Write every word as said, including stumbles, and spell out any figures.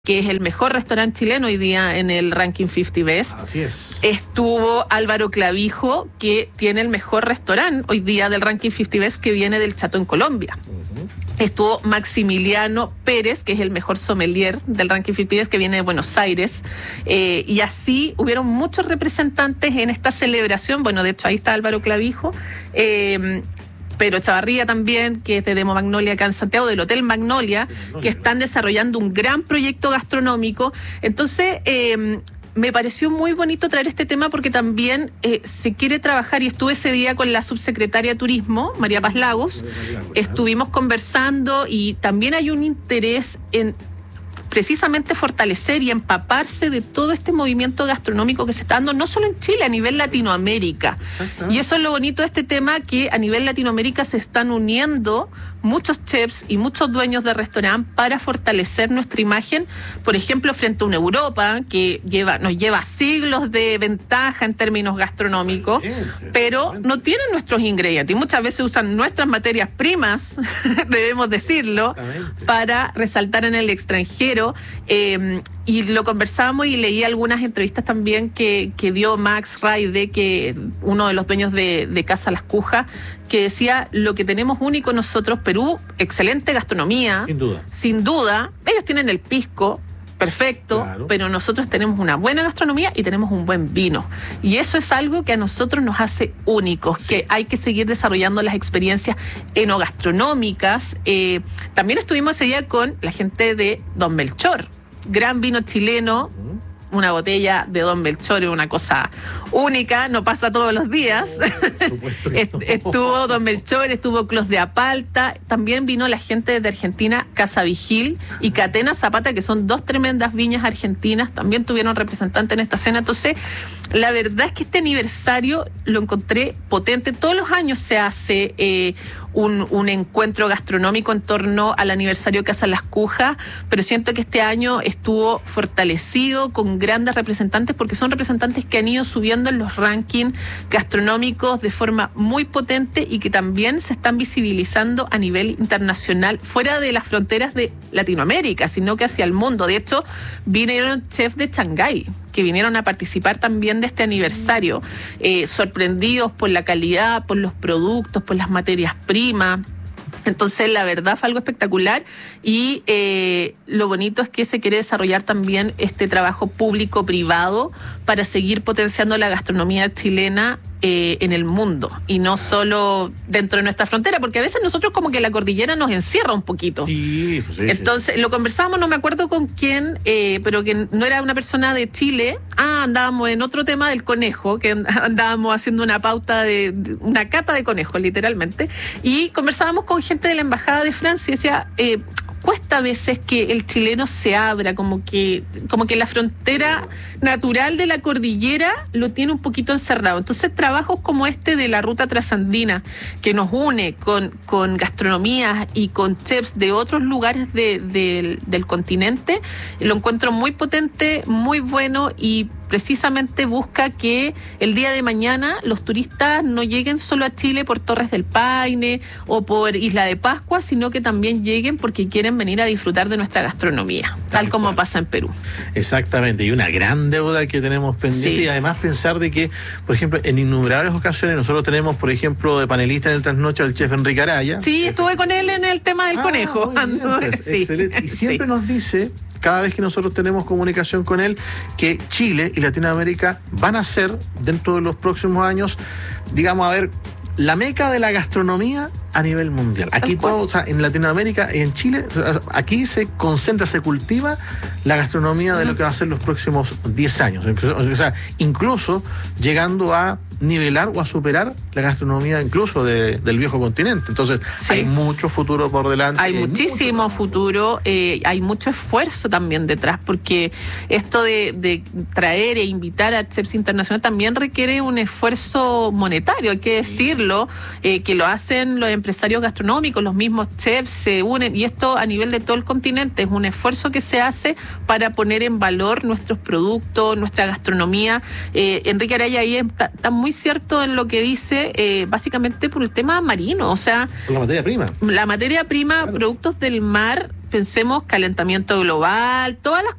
que es el mejor restaurante chileno hoy día en el ranking cincuenta Best. Así es. Estuvo Álvaro Clavijo, que tiene el mejor restaurante hoy día del ranking cincuenta Best, que viene del Chato en Colombia. Uh-huh. Estuvo Maximiliano Pérez, que es el mejor sommelier del ranking cincuenta Best, que viene de Buenos Aires. Eh, y así hubieron muchos representantes en esta celebración. Bueno, de hecho ahí está Álvaro Clavijo. Eh, Pedro Chavarría también, que es de Demo Magnolia acá en Santiago, del Hotel Magnolia, Magnolia, que están desarrollando un gran proyecto gastronómico. Entonces, eh, me pareció muy bonito traer este tema porque también eh, se quiere trabajar, y estuve ese día con la subsecretaria de Turismo, María Paz Lagos, estuvimos conversando y también hay un interés en precisamente fortalecer y empaparse de todo este movimiento gastronómico que se está dando no solo en Chile, a nivel Latinoamérica. Y eso es lo bonito de este tema, que a nivel Latinoamérica se están uniendo muchos chefs y muchos dueños de restaurante para fortalecer nuestra imagen, por ejemplo, frente a una Europa que lleva, nos lleva siglos de ventaja en términos gastronómicos, pero no tienen nuestros ingredientes y muchas veces usan nuestras materias primas, debemos decirlo, para resaltar en el extranjero. Eh, y lo conversábamos y leí algunas entrevistas también que, que dio Max Raide, que uno de los dueños de, de Casa Las Cujas, que decía: lo que tenemos único nosotros, Perú, excelente gastronomía, sin duda, sin duda. Ellos tienen el pisco, perfecto, claro, pero nosotros tenemos una buena gastronomía y tenemos un buen vino. Y eso es algo que a nosotros nos hace únicos, sí, que hay que seguir desarrollando las experiencias enogastronómicas. Eh, también estuvimos ese día con la gente de Don Melchor, gran vino chileno. Uh-huh. Una botella de Don Melchor es una cosa única, no pasa todos los días. No, estuvo Don Melchor, estuvo Clos de Apalta, también vino la gente de Argentina, Casa Vigil y Catena Zapata, que son dos tremendas viñas argentinas, también tuvieron representantes en esta cena. Entonces, la verdad es que este aniversario lo encontré potente. Todos los años se hace eh, un, un encuentro gastronómico en torno al aniversario de Casa Las Cujas, pero siento que este año estuvo fortalecido con grandes representantes, porque son representantes que han ido subiendo en los rankings gastronómicos de forma muy potente y que también se están visibilizando a nivel internacional, fuera de las fronteras de Latinoamérica, sino que hacia el mundo. De hecho, vinieron chefs de Shanghái que vinieron a participar también de este aniversario, eh, sorprendidos por la calidad, por los productos, por las materias primas. Entonces, la verdad fue algo espectacular y eh, lo bonito es que se quiere desarrollar también este trabajo público-privado para seguir potenciando la gastronomía chilena eh, en el mundo y no solo dentro de nuestra frontera, porque a veces nosotros como que la cordillera nos encierra un poquito. Sí, pues sí, Entonces, sí. Lo conversábamos, no me acuerdo con quién, eh, pero que no era una persona de Chile. Ah, andábamos en otro tema del conejo, que andábamos haciendo una pauta de, de una cata de conejo, literalmente, y conversábamos con gente de la Embajada de Francia y decía, eh, cuesta a veces que el chileno se abra, como que, como que la frontera natural de la cordillera lo tiene un poquito encerrado. Entonces, trabajos como este de la ruta trasandina, que nos une con, con gastronomías y con chefs de otros lugares de, de, del continente, lo encuentro muy potente, muy bueno, y precisamente busca que el día de mañana los turistas no lleguen solo a Chile por Torres del Paine o por Isla de Pascua, sino que también lleguen porque quieren venir a disfrutar de nuestra gastronomía, tal, tal como cual pasa en Perú. Exactamente, y una gran deuda que tenemos pendiente, sí. Y además pensar de que, por ejemplo, en innumerables ocasiones nosotros tenemos, por ejemplo, de panelista en el Trasnoche al chef Enrique Araya. Sí, estuve con él en el tema del ah, conejo. Muy bien, pues, sí. Excelente. Y siempre sí. Nos dice, cada vez que nosotros tenemos comunicación con él, que Chile y Latinoamérica van a ser, dentro de los próximos años, digamos, a ver, la meca de la gastronomía a nivel mundial. Aquí todo, o sea, en Latinoamérica y en Chile, o sea, aquí se concentra, se cultiva la gastronomía de lo que va a ser los próximos diez años. O sea, incluso llegando a nivelar o a superar la gastronomía incluso de, del viejo continente. Entonces, sí. Hay mucho futuro por delante. Hay, hay muchísimo mucho futuro, eh, hay mucho esfuerzo también detrás, porque esto de, de traer e invitar a chefs internacionales también requiere un esfuerzo monetario, hay que decirlo, eh, que lo hacen los empresarios gastronómicos, los mismos chefs se unen, y esto a nivel de todo el continente es un esfuerzo que se hace para poner en valor nuestros productos, nuestra gastronomía. Eh, Enrique Araya ahí está, está muy cierto en lo que dice, eh, básicamente por el tema marino, o sea... Por la materia prima. La materia prima, claro. Productos del mar pensemos calentamiento global, todas las